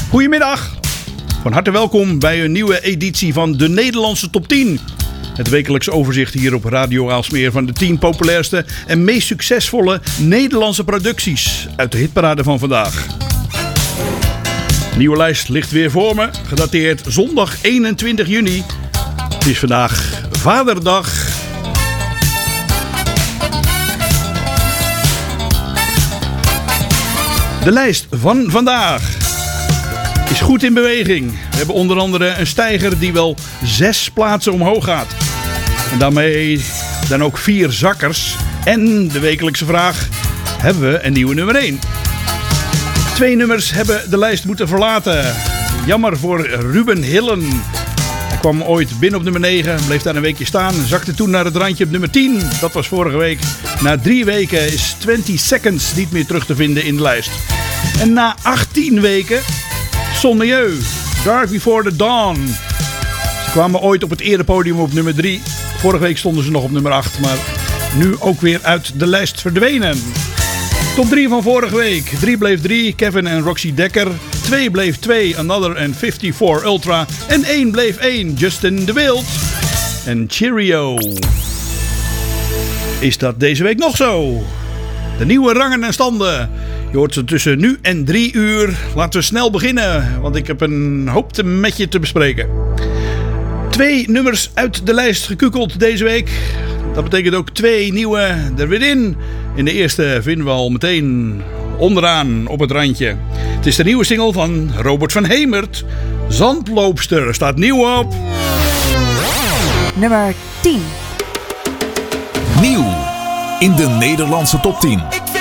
Goedemiddag, van harte welkom bij een nieuwe editie van de Nederlandse Top 10. Het wekelijks overzicht hier op Radio Aalsmeer van de 10 populairste en meest succesvolle Nederlandse producties uit de hitparade van vandaag. De nieuwe lijst ligt weer voor me, gedateerd zondag 21 juni. Het is vandaag Vaderdag. De lijst van vandaag is goed in beweging. We hebben onder andere een stijger die wel 6 plaatsen omhoog gaat. En daarmee dan ook 4 zakkers. En de wekelijkse vraag: hebben we een nieuwe nummer 1? 2 nummers hebben de lijst moeten verlaten. Jammer voor Ruben Hillen. Hij kwam ooit binnen op nummer 9, bleef daar een weekje staan. Zakte toen naar het randje op nummer 10. Dat was vorige week. Na 3 weken is 20 Seconds niet meer terug te vinden in de lijst. En na 18 weken Son Mieu, Dark Before the Dawn. Ze kwamen ooit op het erepodium op nummer 3. Vorige week stonden ze nog op nummer 8, maar nu ook weer uit de lijst verdwenen. Top 3 van vorige week. 3 bleef 3, Kevin en Roxy Dekker. 2 bleef 2, Another and 54 Ultra. En 1 bleef 1, Justin de Wild. En Cheerio. Is dat deze week nog zo? De nieuwe rangen en standen. Je hoort ze tussen nu en 3 uur. Laten we snel beginnen, want ik heb een hoop met je te bespreken. 2 nummers uit de lijst gekukeld deze week. Dat betekent ook 2 nieuwe er weer in. In de eerste vinden we al meteen onderaan op het randje. Het is de nieuwe single van Robert van Hemert. Zandloopster staat nieuw op nummer 10. Nieuw in de Nederlandse top 10.